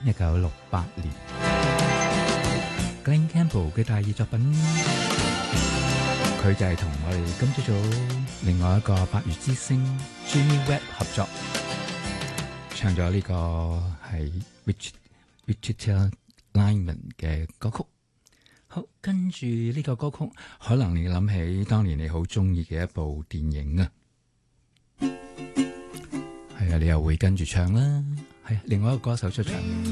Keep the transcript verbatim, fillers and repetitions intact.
一九六八年 Glen Campbell 嘅第二作品，佢就係同我哋今朝早另外一個八月之星 Jimmy Webb 合作，唱咗呢個係 Richard Richard Lyman 嘅歌曲。好，跟住呢個歌曲，可能你諗起當年你好中意嘅一部電影啊，係啊，你又會跟住唱啦，係另外一個歌手出場。